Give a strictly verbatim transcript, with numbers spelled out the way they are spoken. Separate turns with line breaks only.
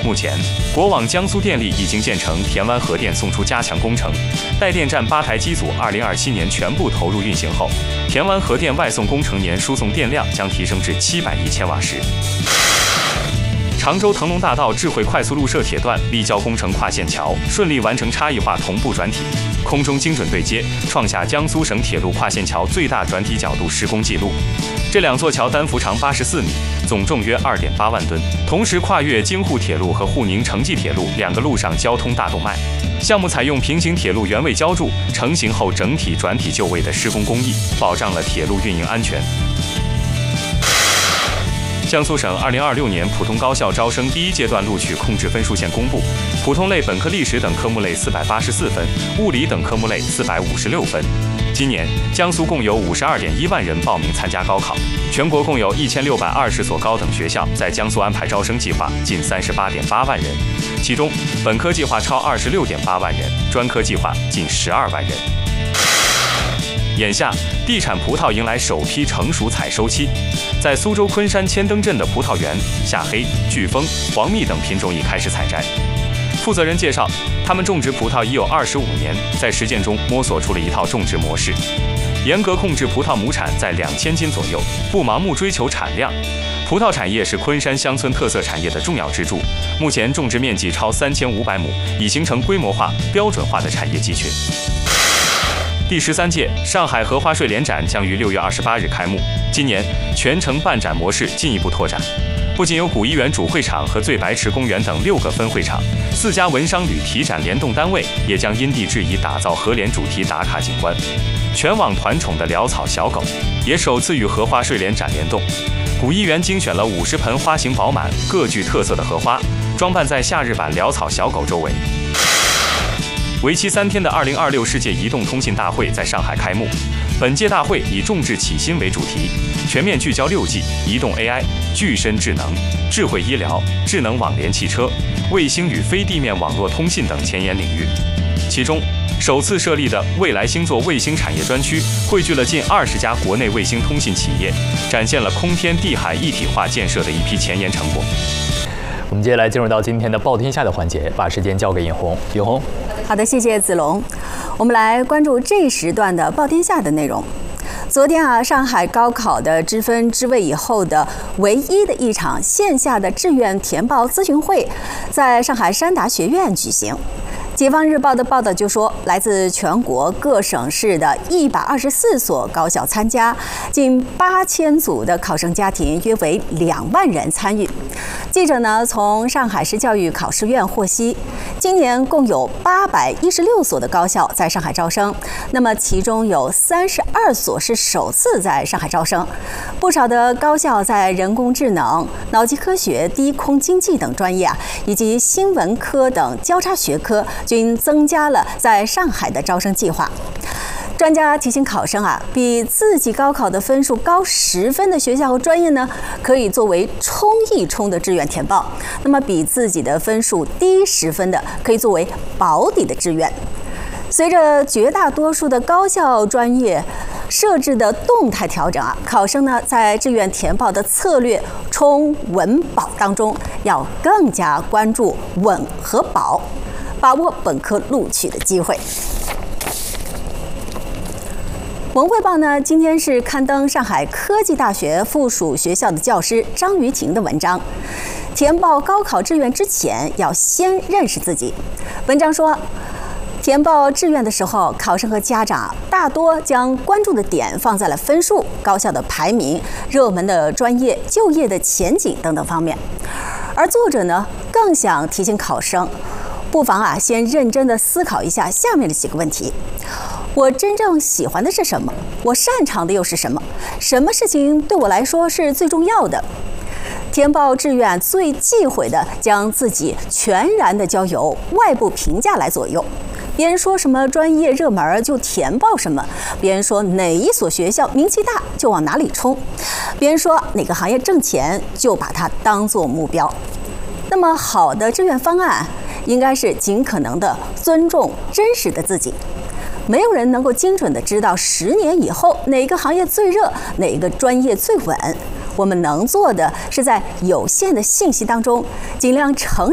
目前，国网江苏电力已经建成田湾核电送出加强工程，待电站八台机组二零二七年全部投入运行后，田湾核电外送工程年输送电量将提升至七百亿千瓦时。常州腾龙大道智慧快速路设铁段立交工程跨线桥顺利完成差异化同步转体，空中精准对接，创下江苏省铁路跨线桥最大转体角度施工纪录。这两座桥单幅长八十四米，总重约二点八万吨，同时跨越京沪铁路和沪宁城际铁路两个路上交通大动脉。项目采用平行铁路原位浇筑，成型后整体转体就位的施工工艺，保障了铁路运营安全。江苏省二零二六年普通高校招生第一阶段录取控制分数线公布，普通类本科历史等科目类四百八十四分，物理等科目类四百五十六分。今年，江苏共有五十二点一万人报名参加高考，全国共有一千六百二十所高等学校在江苏安排招生计划近三十八点八万人，其中本科计划超二十六点八万人，专科计划近十二万人。眼下，地产葡萄迎来首批成熟采收期，在苏州昆山千灯镇的葡萄园，夏黑、飓风、黄蜜等品种已开始采摘。负责人介绍，他们种植葡萄已有二十五年，在实践中摸索出了一套种植模式，严格控制葡萄亩产在两千斤左右，不盲目追求产量。葡萄产业是昆山乡村特色产业的重要支柱，目前种植面积超三千五百亩，已形成规模化、标准化的产业集群。第十三届上海荷花税联展将于六月二十八日开幕。今年全程办展模式进一步拓展，不仅有古一园主会场和醉白池公园等六个分会场，四家文商旅提展联动单位也将因地制宜打造荷联主题打卡景观。全网团宠的潦草小狗也首次与荷花税联展联动。古一园精选了五十盆花型饱满、各具特色的荷花，装扮在夏日版潦草小狗周围。为期三天的二零二六世界移动通信大会在上海开幕。本届大会以众志启新为主题，全面聚焦六 G、移动 A I、具身智能、智慧医疗、智能网联汽车、卫星与非地面网络通信等前沿领域。其中，首次设立的未来星座卫星产业专区，汇聚了近二十家国内卫星通信企业，展现了空天地海一体化建设的一批前沿成果。
我们接下来进入到今天的报天下的环节，把时间交给尹红。尹红，
好的，谢谢子龙。我们来关注这一时段的报天下的内容。昨天啊，上海高考的知分知位以后的唯一的一场线下的志愿填报咨询会，在上海山达学院举行。解放日报的报道就说，来自全国各省市的一百二十四所高校参加，近八千组的考生家庭，约为两万人参与。记者呢从上海市教育考试院获悉，今年共有八百一十六所的高校在上海招生，那么其中有三十二所是首次在上海招生。不少的高校在人工智能、脑机科学、低空经济等专业啊，以及新闻科等交叉学科均增加了在上海的招生计划。专家提醒考生啊，比自己高考的分数高十分的学校和专业呢，可以作为冲一冲的志愿填报；那么比自己的分数低十分的，可以作为保底的志愿。随着绝大多数的高校专业设置的动态调整啊，考生呢在志愿填报的策略冲稳保当中，要更加关注稳和保，把握本科录取的机会。文汇报呢，今天是刊登上海科技大学附属学校的教师张于婷的文章。填报高考志愿之前，要先认识自己。文章说，填报志愿的时候，考生和家长大多将关注的点放在了分数、高校的排名、热门的专业、就业的前景等等方面。而作者呢，更想提醒考生，不妨啊，先认真的思考一下下面的几个问题：我真正喜欢的是什么？我擅长的又是什么？什么事情对我来说是最重要的？填报志愿最忌讳的，将自己全然的交由外部评价来左右。别人说什么专业热门就填报什么，别人说哪一所学校名气大就往哪里冲，别人说哪个行业挣钱就把它当作目标。那么好的志愿方案应该是尽可能的尊重真实的自己。没有人能够精准的知道十年以后哪个行业最热，哪个专业最稳。我们能做的是在有限的信息当中，尽量诚